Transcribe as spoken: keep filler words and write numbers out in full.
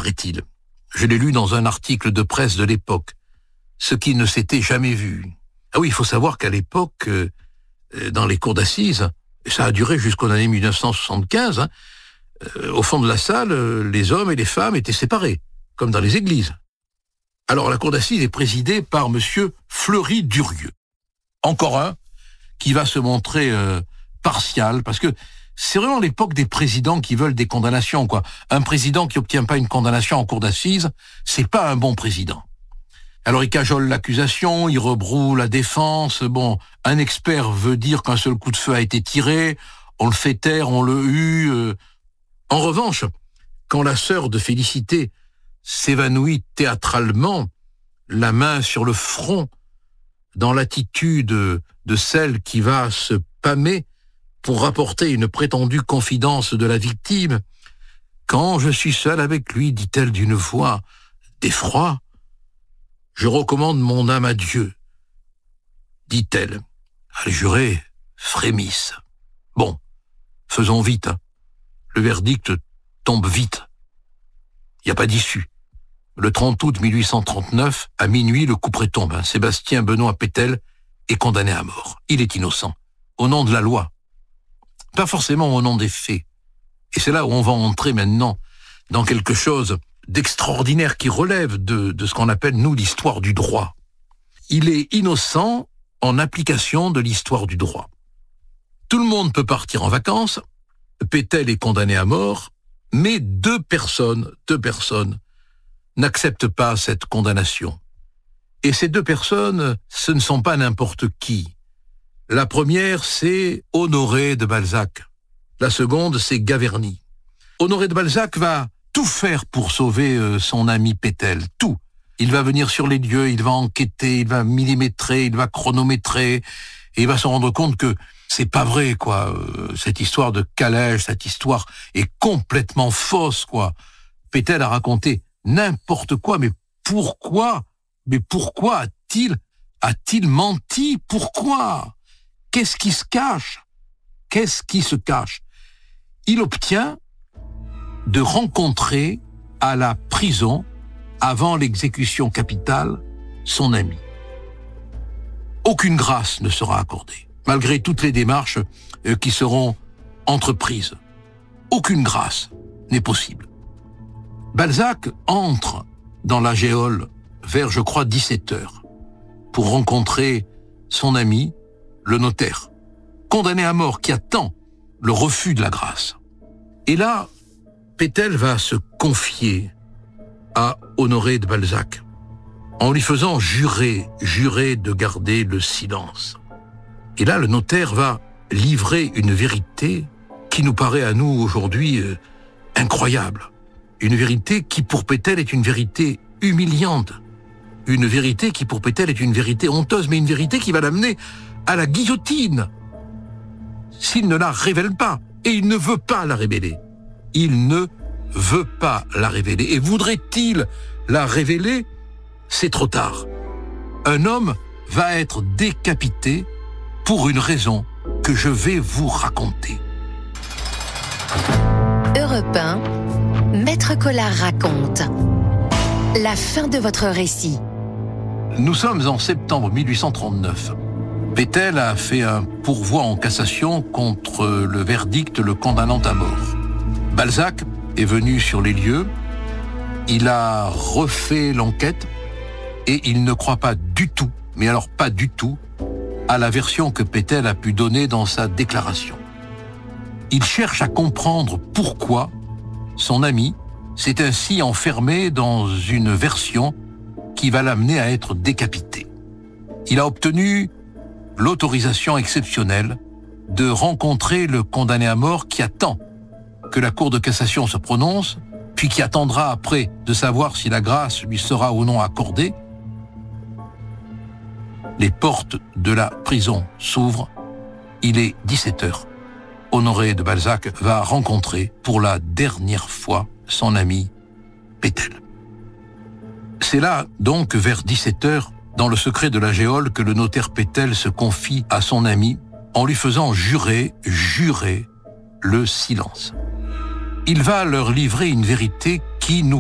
paraît-il. Je l'ai lu dans un article de presse de l'époque, ce qui ne s'était jamais vu. Ah oui, il faut savoir qu'à l'époque, euh, dans les cours d'assises, ça a duré jusqu'aux années mille neuf cent soixante-quinze, hein, euh, au fond de la salle, euh, les hommes et les femmes étaient séparés, comme dans les églises. Alors la cour d'assises est présidée par monsieur Fleury-Durieux. Encore un qui va se montrer euh, partial, parce que c'est vraiment l'époque des présidents qui veulent des condamnations, quoi. Un président qui obtient pas une condamnation en cour d'assises, c'est pas un bon président. Alors il cajole l'accusation, il rebroue la défense. Bon, un expert veut dire qu'un seul coup de feu a été tiré, on le fait taire, on le hue. Euh. En revanche, quand la sœur de Félicité s'évanouit théâtralement, la main sur le front, dans l'attitude de celle qui va se pâmer pour rapporter une prétendue confidence de la victime, « Quand je suis seule avec lui, dit-elle d'une voix d'effroi, je recommande mon âme à Dieu, dit-elle. » Les jurés frémissent. Bon, faisons vite. Hein. Le verdict tombe vite. Il n'y a pas d'issue. Le trente août mille huit cent trente-neuf, à minuit, le couperet tombe. Hein. Sébastien Benoît Pétel est condamné à mort. Il est innocent. Au nom de la loi. Pas forcément au nom des faits. Et c'est là où on va entrer maintenant dans quelque chose d'extraordinaire qui relève de, de ce qu'on appelle, nous, l'histoire du droit. Il est innocent en application de l'histoire du droit. Tout le monde peut partir en vacances, Pétel est condamné à mort, mais deux personnes, deux personnes n'acceptent pas cette condamnation. Et ces deux personnes, ce ne sont pas n'importe qui. La première, c'est Honoré de Balzac. La seconde, c'est Gaverny. Honoré de Balzac va tout faire pour sauver euh, son ami Pétel, tout. Il va venir sur les lieux, il va enquêter, il va millimétrer, il va chronométrer, et il va se rendre compte que c'est pas vrai, quoi. Euh, cette histoire de calèche, cette histoire est complètement fausse, quoi. Pétel a raconté n'importe quoi, mais pourquoi, mais pourquoi a-t-il, a-t-il menti? Pourquoi? Qu'est-ce qui se cache? Qu'est-ce qui se cache? Il obtient de rencontrer à la prison, avant l'exécution capitale, son ami. Aucune grâce ne sera accordée, malgré toutes les démarches euh, qui seront entreprises. Aucune grâce n'est possible. Balzac entre dans la géole vers, je crois, dix-sept heures, pour rencontrer son ami, le notaire, condamné à mort, qui attend le refus de la grâce. Et là, Pétel va se confier à Honoré de Balzac, en lui faisant jurer, jurer de garder le silence. Et là, le notaire va livrer une vérité qui nous paraît à nous aujourd'hui euh, incroyable. Une vérité qui pour Pétel est une vérité humiliante. Une vérité qui pour Pétel est une vérité honteuse, mais une vérité qui va l'amener à la guillotine s'il ne la révèle pas. Et il ne veut pas la révéler. Il ne veut pas la révéler. Et voudrait-il la révéler? C'est trop tard. Un homme va être décapité pour une raison que je vais vous raconter. Europe un, Maître Collard raconte. La fin de votre récit. Nous sommes en septembre mille huit cent trente-neuf. Pétel a fait un pourvoi en cassation contre le verdict le condamnant à mort. Balzac est venu sur les lieux, il a refait l'enquête et il ne croit pas du tout, mais alors pas du tout, à la version que Pétel a pu donner dans sa déclaration. Il cherche à comprendre pourquoi son ami s'est ainsi enfermé dans une version qui va l'amener à être décapité. Il a obtenu l'autorisation exceptionnelle de rencontrer le condamné à mort qui attend que la Cour de cassation se prononce, puis qui attendra après de savoir si la grâce lui sera ou non accordée. Les portes de la prison s'ouvrent. Il est dix-sept heures. Honoré de Balzac va rencontrer pour la dernière fois son ami Pétel. C'est là, donc, vers dix-sept heures, dans le secret de la géole, que le notaire Pétel se confie à son ami en lui faisant jurer, jurer le silence. Il va leur livrer une vérité qui nous